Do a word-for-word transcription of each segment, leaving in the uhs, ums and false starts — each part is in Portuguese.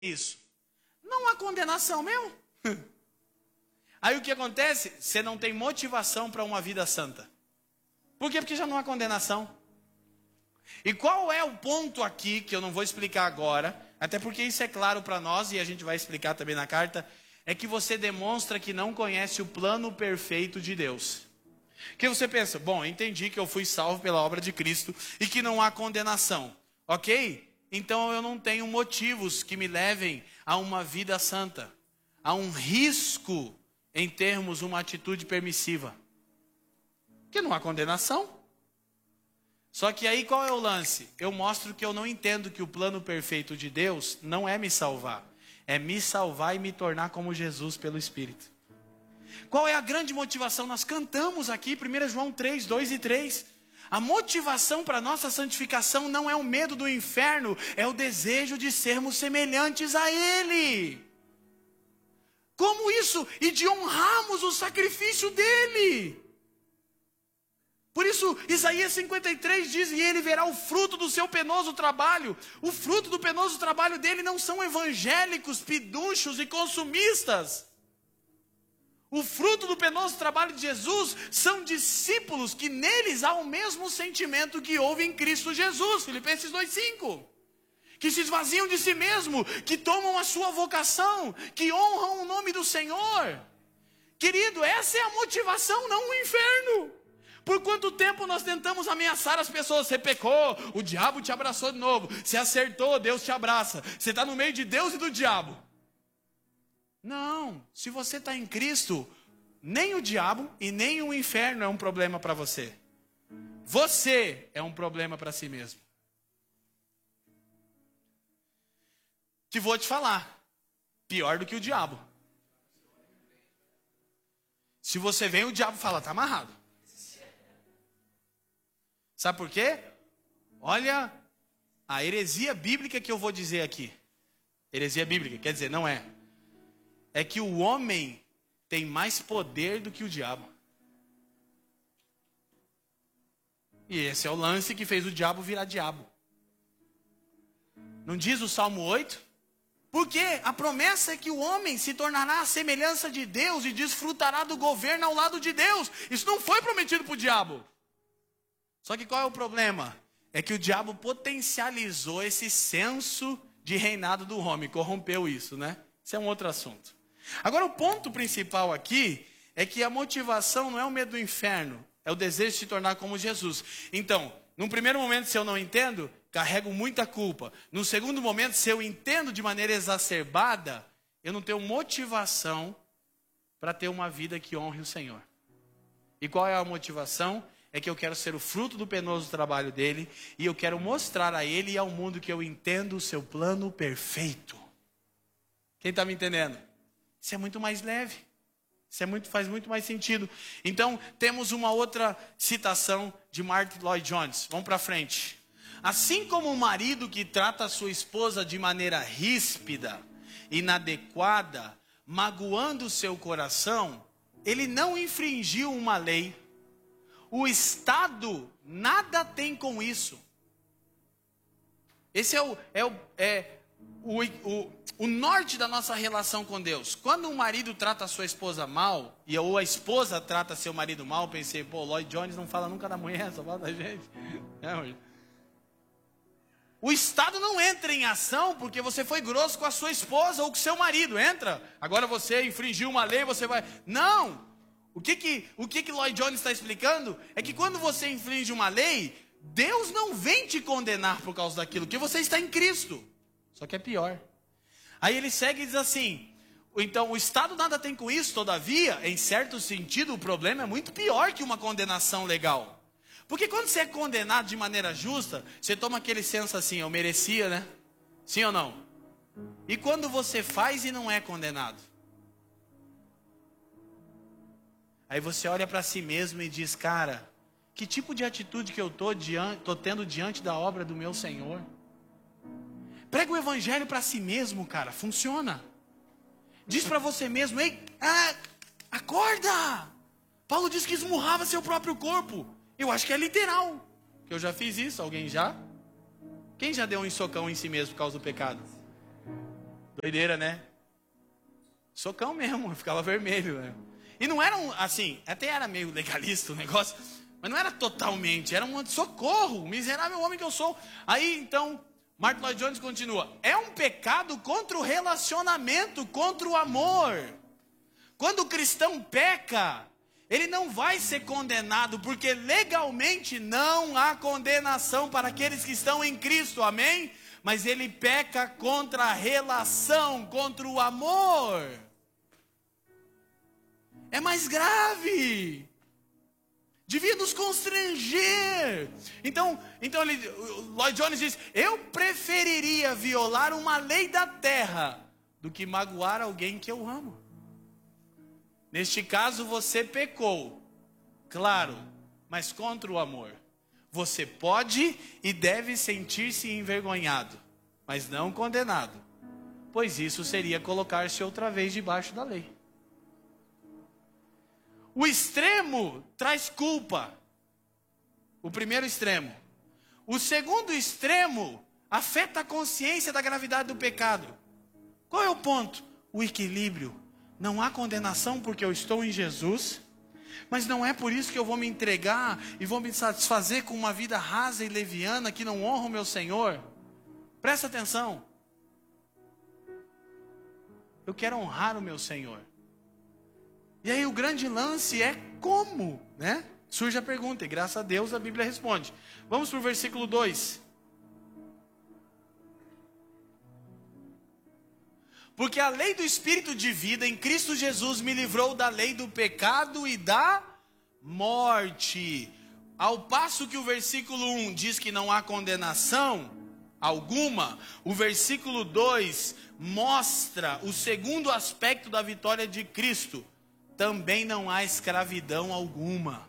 isso? Não há condenação mesmo. Aí o que acontece? Você não tem motivação para uma vida santa. Por quê? Porque já não há condenação. E qual é o ponto aqui, que eu não vou explicar agora, até porque isso é claro para nós, e a gente vai explicar também na carta, é que você demonstra que não conhece o plano perfeito de Deus. Que você pensa, bom, entendi que eu fui salvo pela obra de Cristo e que não há condenação, ok? Então eu não tenho motivos que me levem a uma vida santa, a um risco em termos uma atitude permissiva. Que não há condenação. Só que aí qual é o lance? Eu mostro que eu não entendo que o plano perfeito de Deus não é me salvar. É me salvar e me tornar como Jesus pelo Espírito. Qual é a grande motivação? Nós cantamos aqui, primeiro João três, dois e três. A motivação para a nossa santificação não é o medo do inferno, é o desejo de sermos semelhantes a Ele. Como isso? E de honrarmos o sacrifício dEle. Por isso, Isaías cinquenta e três diz, e ele verá o fruto do seu penoso trabalho. O fruto do penoso trabalho dele não são evangélicos, piduchos e consumistas. O fruto do penoso trabalho de Jesus são discípulos que neles há o mesmo sentimento que houve em Cristo Jesus. Filipenses dois, cinco. Que se esvaziam de si mesmo, que tomam a sua vocação, que honram o nome do Senhor. Querido, essa é a motivação, não o inferno. Por quanto tempo nós tentamos ameaçar as pessoas? Você pecou, o diabo te abraçou de novo. Você acertou, Deus te abraça. Você está no meio de Deus e do diabo. Não, se você está em Cristo, nem o diabo e nem o inferno é um problema para você. Você é um problema para si mesmo. Te vou te falar, pior do que o diabo. Se você vem, o diabo fala, está amarrado. Sabe por quê? Olha a heresia bíblica que eu vou dizer aqui. Heresia bíblica, quer dizer, não é. É que o homem tem mais poder do que o diabo. E esse é o lance que fez o diabo virar diabo. Não diz o Salmo oito? Porque a promessa é que o homem se tornará a semelhança de Deus e desfrutará do governo ao lado de Deus. Isso não foi prometido para o diabo. Só que qual é o problema? É que o diabo potencializou esse senso de reinado do homem, corrompeu isso, né? Isso é um outro assunto. Agora o ponto principal aqui é que a motivação não é o medo do inferno, é o desejo de se tornar como Jesus. Então, num primeiro momento, se eu não entendo, carrego muita culpa. No segundo momento, se eu entendo de maneira exacerbada, eu não tenho motivação para ter uma vida que honre o Senhor. E qual é a motivação? É que eu quero ser o fruto do penoso trabalho dele e eu quero mostrar a ele e ao mundo que eu entendo o seu plano perfeito. Quem está me entendendo? Isso é muito mais leve. Isso é muito, faz muito mais sentido. Então, temos uma outra citação de Martyn Lloyd-Jones. Vamos para frente. Assim como o marido que trata a sua esposa de maneira ríspida, inadequada, magoando o seu coração, ele não infringiu uma lei. O Estado nada tem com isso. Esse é o, é o, é o, o, o norte da nossa relação com Deus. Quando um marido trata a sua esposa mal, e ou a esposa trata seu marido mal, pensei, pô, Lloyd-Jones não fala nunca da mulher, só fala da gente. É, o Estado não entra em ação porque você foi grosso com a sua esposa ou com seu marido. Entra. Agora você infringiu uma lei, você vai... Não! O que que, o que que Lloyd-Jones está explicando é que quando você infringe uma lei, Deus não vem te condenar por causa daquilo, porque você está em Cristo. Só que é pior. Aí ele segue e diz assim, então o Estado nada tem com isso, todavia, em certo sentido, o problema é muito pior que uma condenação legal. Porque quando você é condenado de maneira justa, você toma aquele senso assim, eu merecia, né? Sim ou não? E quando você faz e não é condenado? Aí você olha para si mesmo e diz, cara, que tipo de atitude que eu estou tô tendo diante da obra do meu Senhor? Prega o evangelho para si mesmo, cara, funciona. Diz para você mesmo, ei, ah, acorda! Paulo diz que esmurrava seu próprio corpo. Eu acho que é literal. Eu já fiz isso, alguém já? Quem já deu um socão em si mesmo por causa do pecado? Doideira, né? Socão mesmo, ficava vermelho, né? E não era um, assim, até era meio legalista o negócio, mas não era totalmente, era um socorro, miserável homem que eu sou. Aí, então, Martin Lloyd Jones continua, é um pecado contra o relacionamento, contra o amor. Quando o cristão peca, ele não vai ser condenado, porque legalmente não há condenação para aqueles que estão em Cristo, amém? Mas ele peca contra a relação, contra o amor. É mais grave. Devia nos constranger. Então, então ele, Lloyd Jones diz, eu preferiria violar uma lei da terra do que magoar alguém que eu amo. Neste caso você pecou, claro, mas contra o amor. Você pode e deve sentir-se envergonhado, mas não condenado, pois isso seria colocar-se outra vez debaixo da lei. O extremo traz culpa. O primeiro extremo. O segundo extremo afeta a consciência da gravidade do pecado. Qual é o ponto? O equilíbrio. Não há condenação porque eu estou em Jesus, mas não é por isso que eu vou me entregar e vou me satisfazer com uma vida rasa e leviana que não honra o meu Senhor. Presta atenção. Eu quero honrar o meu Senhor. E aí o grande lance é como, né? Surge a pergunta e graças a Deus a Bíblia responde. Vamos para o versículo dois. Porque a lei do Espírito de vida em Cristo Jesus me livrou da lei do pecado e da morte. Ao passo que o versículo um diz que não há condenação alguma, o versículo dois mostra o segundo aspecto da vitória de Cristo. Também não há escravidão alguma.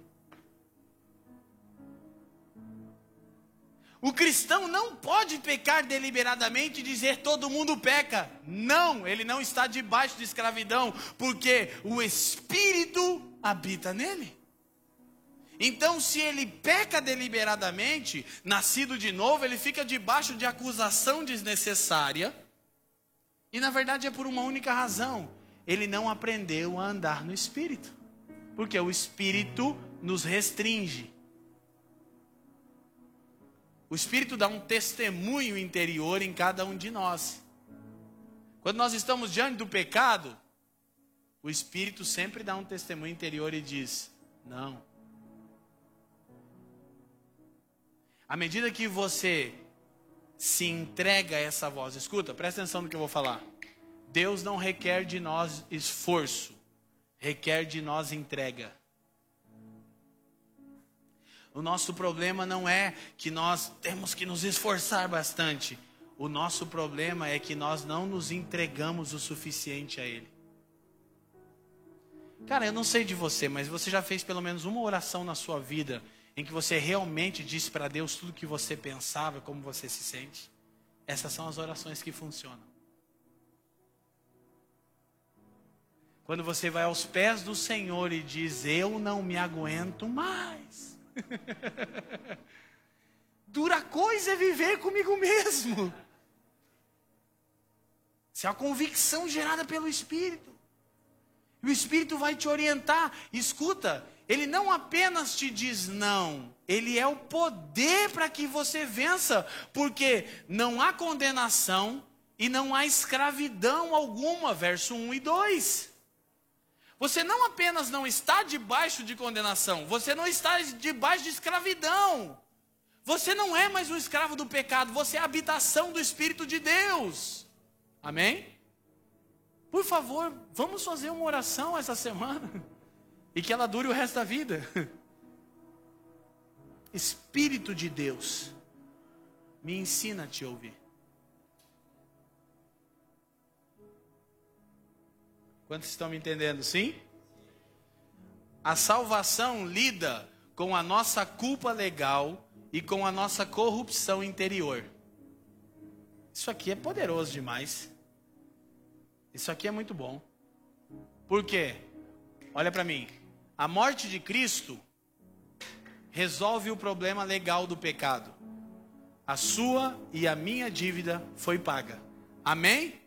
O cristão não pode pecar deliberadamente e dizer todo mundo peca. Não, ele não está debaixo de escravidão, porque o Espírito habita nele. Então, se ele peca deliberadamente, nascido de novo, ele fica debaixo de acusação desnecessária. E na verdade é por uma única razão. Ele não aprendeu a andar no Espírito. Porque o Espírito nos restringe. O Espírito dá um testemunho interior em cada um de nós. Quando nós estamos diante do pecado, o Espírito sempre dá um testemunho interior e diz, não. À medida que você se entrega a essa voz, escuta, presta atenção no que eu vou falar. Deus não requer de nós esforço, requer de nós entrega. O nosso problema não é que nós temos que nos esforçar bastante. O nosso problema é que nós não nos entregamos o suficiente a Ele. Cara, eu não sei de você, mas você já fez pelo menos uma oração na sua vida em que você realmente disse para Deus tudo o que você pensava, como você se sente? Essas são as orações que funcionam. Quando você vai aos pés do Senhor e diz, eu não me aguento mais. Dura coisa é viver comigo mesmo. Isso é a convicção gerada pelo Espírito. E o Espírito vai te orientar. Escuta, Ele não apenas te diz não, Ele é o poder para que você vença. Porque não há condenação e não há escravidão alguma. Verso um e dois. Você não apenas não está debaixo de condenação, você não está debaixo de escravidão. Você não é mais um escravo do pecado, você é a habitação do Espírito de Deus. Amém? Por favor, vamos fazer uma oração essa semana e que ela dure o resto da vida. Espírito de Deus, me ensina a te ouvir. Quantos estão me entendendo, sim? A salvação lida com a nossa culpa legal e com a nossa corrupção interior. Isso aqui é poderoso demais. Isso aqui é muito bom. Por quê? Olha para mim. A morte de Cristo resolve o problema legal do pecado. A sua e a minha dívida foi paga. Amém?